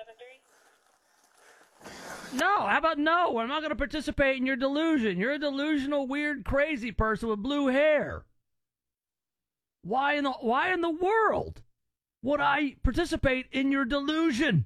No, how about no? I'm not going to participate in your delusion. You're a delusional, weird, crazy person with blue hair. Why in the world would I participate in your delusion?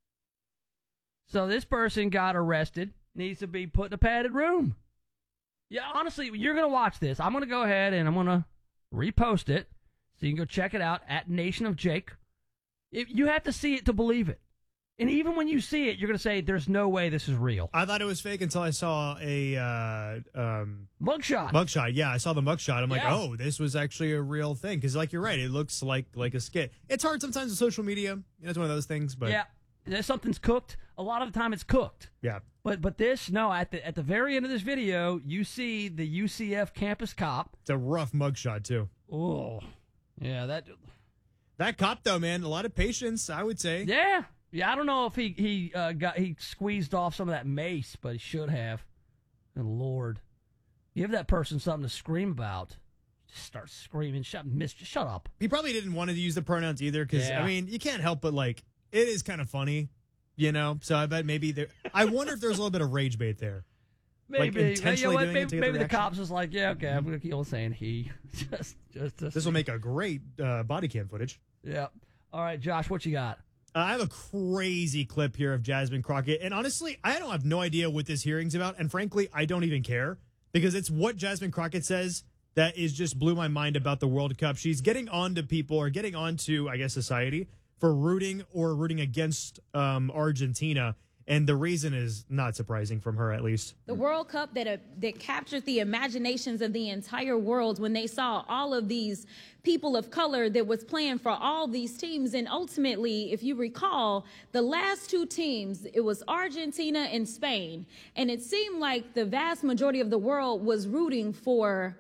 So this person got arrested, needs to be put in a padded room. Yeah, honestly, you're going to watch this. I'm going to go ahead and I'm going to repost it so you can go check it out at Nation of Jake. You have to see it to believe it. And even when you see it, you're going to say, there's no way this is real. I thought it was fake until I saw a mugshot. Mugshot, yeah. I saw the mugshot. I'm like, oh, this was actually a real thing. Because, like, you're right. It looks like a skit. It's hard sometimes with social media. You know, it's one of those things. But yeah, something's cooked. A lot of the time it's cooked. Yeah. But this, no, at the very end of this video, you see the UCF campus cop. It's a rough mugshot, too. Oh, yeah. That cop, though, man, a lot of patience, I would say. Yeah. Yeah, I don't know if he squeezed off some of that mace, but he should have. And Lord, give that person something to scream about. Just start screaming. Shut up. He probably didn't want to use the pronouns either, because I mean, you can't help but like it is kind of funny, you know. So I bet maybe there. I wonder if there's a little bit of rage bait there. Maybe like intentionally doing it to get maybe the reaction. cops is like, yeah, okay, I'm gonna keep on saying he. just this will make a great body cam footage. Yeah. All right, Josh, what you got? I have a crazy clip here of Jasmine Crockett, and honestly, I don't have no idea what this hearing's about, and frankly, I don't even care, because it's what Jasmine Crockett says that is just blew my mind about the World Cup. She's getting on to people, or getting on to, I guess, society, for rooting against Argentina, and the reason is not surprising from her, at least. The World Cup that captured the imaginations of the entire world when they saw all of these people of color that was playing for all these teams. And ultimately, if you recall, the last two teams, it was Argentina and Spain. And it seemed like the vast majority of the world was rooting for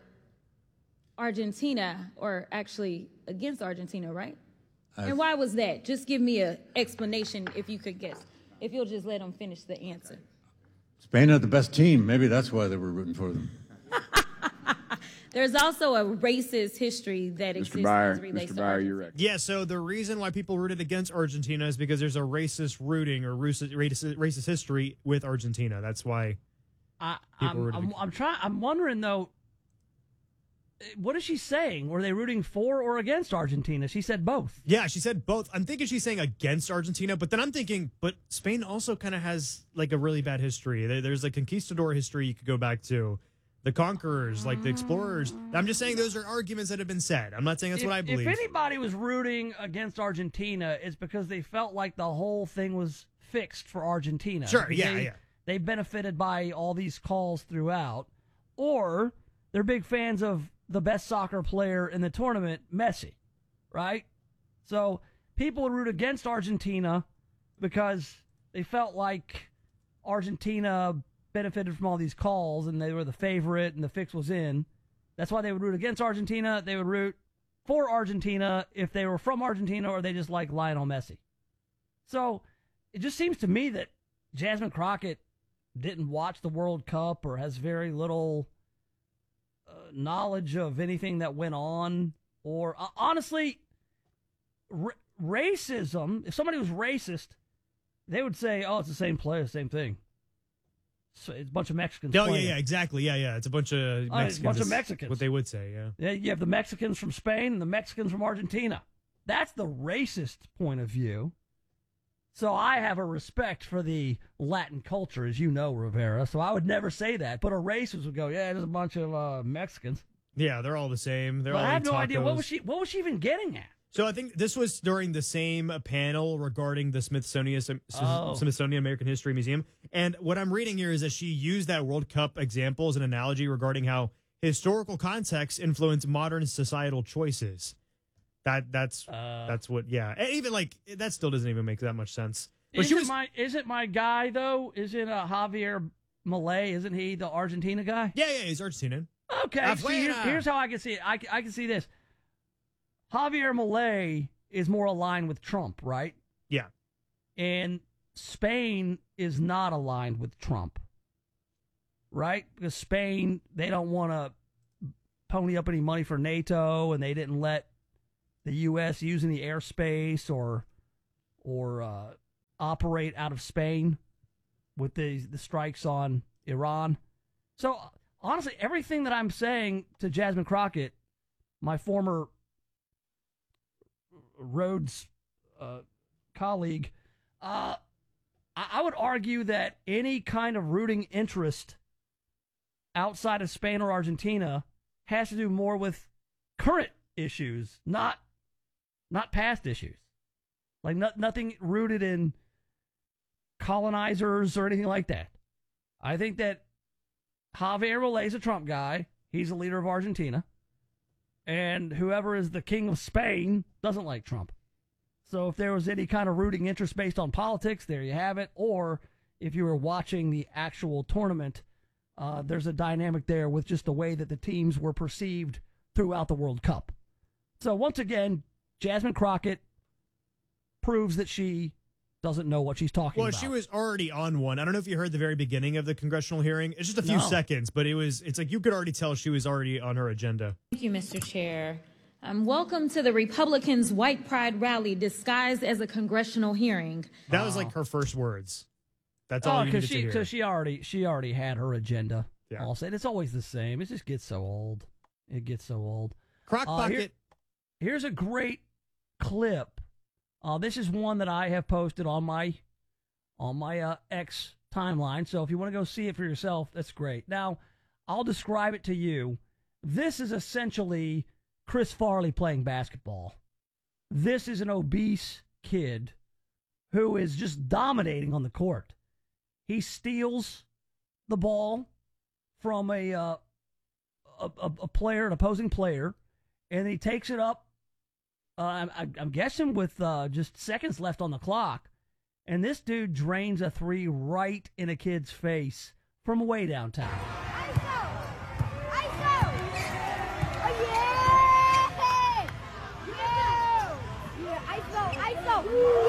Argentina, or actually against Argentina, right? And why was that? Just give me an explanation if you could guess. If you'll just let them finish the answer. Spain had the best team. Maybe that's why they were rooting for them. There's also a racist history that exists as relates to Argentina. you're right. Yeah, so the reason why people rooted against Argentina is because there's a racist rooting or racist history with Argentina. That's why I'm wondering, though, what is she saying? Were they rooting for or against Argentina? She said both. Yeah, she said both. I'm thinking she's saying against Argentina, but then I'm thinking, but Spain also kind of has like a really bad history. There's a conquistador history you could go back to. The conquerors, like the explorers. I'm just saying those are arguments that have been said. I'm not saying that's what I believe. If anybody was rooting against Argentina, it's because they felt like the whole thing was fixed for Argentina. Sure, yeah. They benefited by all these calls throughout, or they're big fans of the best soccer player in the tournament, Messi, right? So people would root against Argentina because they felt like Argentina benefited from all these calls and they were the favorite and the fix was in. That's why they would root against Argentina. They would root for Argentina if they were from Argentina, or they just like Lionel Messi. So it just seems to me that Jasmine Crockett didn't watch the World Cup or has very little knowledge of anything that went on, or honestly, racism. If somebody was racist, they would say, "Oh, it's the same player, same thing." So it's a bunch of Mexicans. Oh, playing. yeah, exactly. Yeah. It's a bunch of Mexicans. It's a bunch of Mexicans. What they would say, yeah. Yeah, you have the Mexicans from Spain and the Mexicans from Argentina. That's the racist point of view. So I have a respect for the Latin culture, as you know, Rivera. So I would never say that. But a racist would go, yeah, there's a bunch of Mexicans. Yeah, they're all the same. They're all I have no tacos. idea. What was she even getting at? So I think this was during the same panel regarding the Smithsonian American History Museum. And what I'm reading here is that she used that World Cup example as an analogy regarding how historical context influence modern societal choices. That's what, yeah. And even like, that still doesn't even make that much sense. But Isn't my guy, though? Isn't Javier Milei? Isn't he the Argentina guy? Yeah, he's Argentinian. Okay, see, here's how I can see it. I can see this. Javier Milei is more aligned with Trump, right? Yeah. And Spain is not aligned with Trump, right? Because Spain, they don't want to pony up any money for NATO, and they didn't let the U.S. use any airspace or operate out of Spain with the strikes on Iran. So, honestly, everything that I'm saying to Jasmine Crockett, my former Rhodes colleague, I would argue that any kind of rooting interest outside of Spain or Argentina has to do more with current issues, not past issues. Like nothing rooted in colonizers or anything like that. I think that Javier Milei is a Trump guy. He's the leader of Argentina. And whoever is the king of Spain doesn't like Trump. So if there was any kind of rooting interest based on politics, there you have it. Or if you were watching the actual tournament, there's a dynamic there with just the way that the teams were perceived throughout the World Cup. So once again, Jasmine Crockett proves that she doesn't know what she's talking about. Well, she was already on one. I don't know if you heard the very beginning of the congressional hearing. It's just a few seconds, but it's like you could already tell she was already on her agenda. Thank you, Mr. Chair. Welcome to the Republicans' White Pride rally disguised as a congressional hearing. That was like her first words. That's all you needed to hear. Because she already had her agenda. Yeah. All said. It's always the same. It just gets so old. It gets so old. Crockpocket. Here's a great clip. This is one that I have posted on my X timeline. So if you want to go see it for yourself, that's great. Now, I'll describe it to you. This is essentially Chris Farley playing basketball. This is an obese kid who is just dominating on the court. He steals the ball from a player, an opposing player, and he takes it up. I'm guessing with just seconds left on the clock, and this dude drains a three right in a kid's face from way downtown. ISO! Oh, yeah! Yeah! ISO!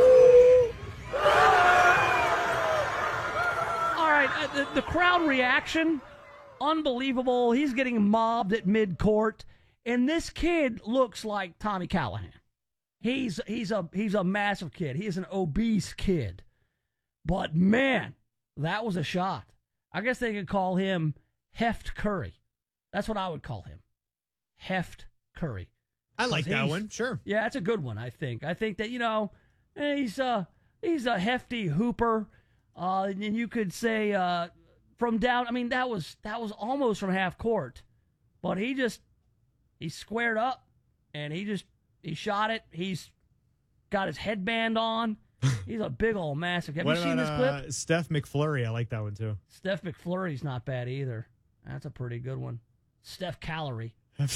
All right, the crowd reaction, unbelievable. He's getting mobbed at mid-court, and this kid looks like Tommy Callahan. He's a massive kid. He is an obese kid. But, man, that was a shot. I guess they could call him Heft Curry. That's what I would call him. Heft Curry. I like that one. Sure. Yeah, that's a good one, I think. I think that, he's a hefty hooper. And you could say from down, that was almost from half court. But he squared up, and he shot it. He's got his headband on. He's a big old massive. Have you seen this clip? Steph McFlurry. I like that one, too. Steph McFlurry's not bad either. That's a pretty good one. Steph Calorie.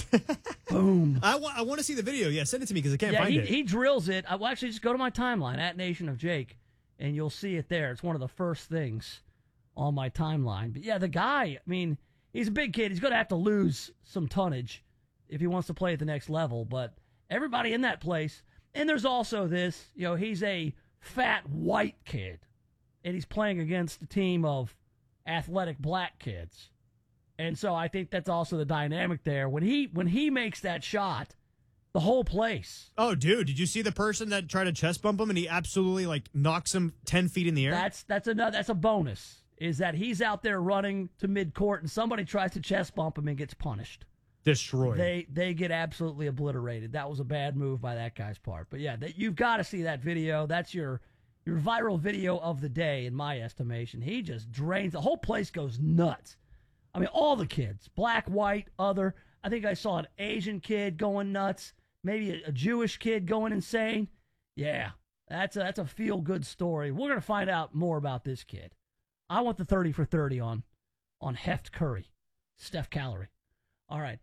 Boom. I want to see the video. Yeah, send it to me because I can't find it. He drills it. I will actually just go to my timeline, @NationofJake, and you'll see it there. It's one of the first things on my timeline. But, yeah, the guy, he's a big kid. He's going to have to lose some tonnage if he wants to play at the next level. But everybody in that place, and there's also this, he's a fat white kid, and he's playing against a team of athletic black kids. And so I think that's also the dynamic there. When he makes that shot, the whole place. Oh, dude, did you see the person that tried to chest bump him and he absolutely knocks him 10 feet in the air? That's a bonus, is that he's out there running to midcourt and somebody tries to chest bump him and gets punished. Destroyed. They get absolutely obliterated. That was a bad move by that guy's part. But yeah, you've got to see that video. That's your viral video of the day, in my estimation. He just drains. The whole place goes nuts. All the kids, black, white, other. I think I saw an Asian kid going nuts. Maybe a Jewish kid going insane. Yeah, that's a feel-good story. We're going to find out more about this kid. I want the 30 for 30 on Heft Curry, Steph Calorie. All right,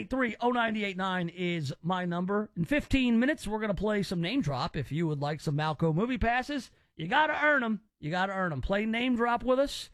683-0989 is my number. In 15 minutes, we're going to play some Name Drop. If you would like some Malco movie passes, you got to earn them. Play Name Drop with us,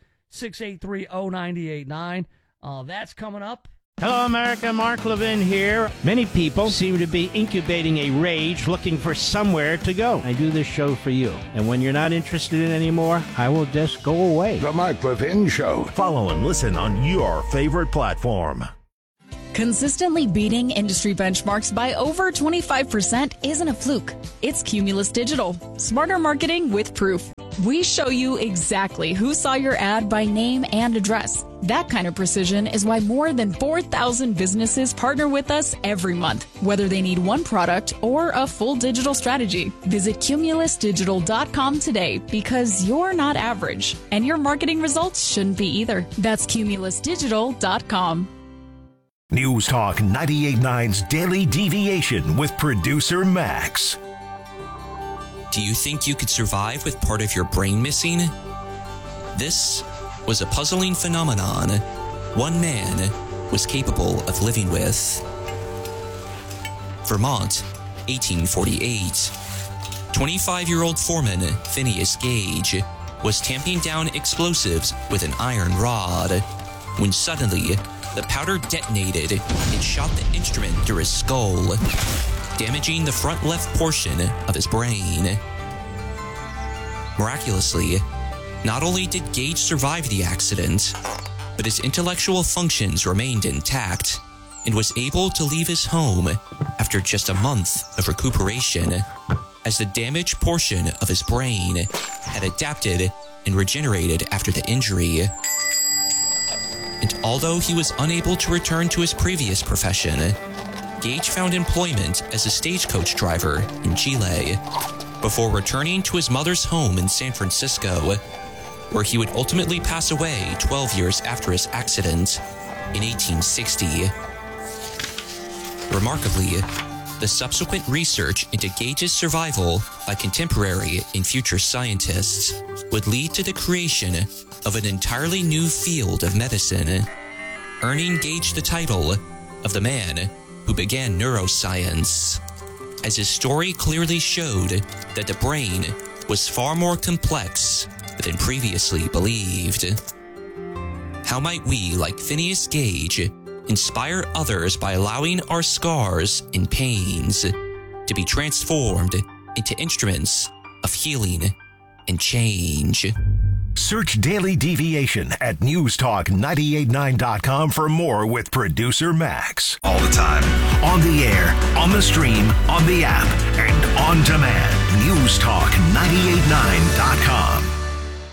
683-0989. That's coming up. Hello, America. Mark Levin here. Many people seem to be incubating a rage looking for somewhere to go. I do this show for you. And when you're not interested in it anymore, I will just go away. The Mark Levin Show. Follow and listen on your favorite platform. Consistently beating industry benchmarks by over 25% isn't a fluke. It's Cumulus Digital. Smarter marketing with proof. We show you exactly who saw your ad by name and address. That kind of precision is why more than 4,000 businesses partner with us every month, whether they need one product or a full digital strategy. Visit cumulusdigital.com today because you're not average, and your marketing results shouldn't be either. That's cumulusdigital.com. News Talk 98.9's Daily Deviation with producer Max. Do you think you could survive with part of your brain missing? This was a puzzling phenomenon one man was capable of living with. Vermont, 1848. 25-year-old foreman Phineas Gage was tamping down explosives with an iron rod when suddenly the powder detonated and shot the instrument through his skull, damaging the front left portion of his brain. Miraculously, not only did Gage survive the accident, but his intellectual functions remained intact and was able to leave his home after just a month of recuperation, as the damaged portion of his brain had adapted and regenerated after the injury. And although he was unable to return to his previous profession, Gage found employment as a stagecoach driver in Chile before returning to his mother's home in San Francisco, where he would ultimately pass away 12 years after his accident in 1860. Remarkably, the subsequent research into Gage's survival by contemporary and future scientists would lead to the creation of an entirely new field of medicine, earning Gage the title of the man who began neuroscience, as his story clearly showed that the brain was far more complex than previously believed. How might we, like Phineas Gage, inspire others by allowing our scars and pains to be transformed into instruments of healing and change? Search Daily Deviation at newstalk989.com for more with producer Max. All the time. On the air, on the stream, on the app, and on demand. Newstalk989.com.